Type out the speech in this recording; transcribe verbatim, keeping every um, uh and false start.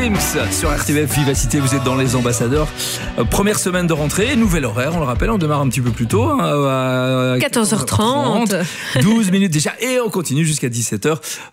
Sims sur R T V F Vivacité, vous êtes dans les ambassadeurs. Euh, première semaine de rentrée, nouvel horaire, on le rappelle, on démarre un petit peu plus tôt. Hein, à quatorze heures trente. douze minutes déjà et on continue jusqu'à dix-sept heures.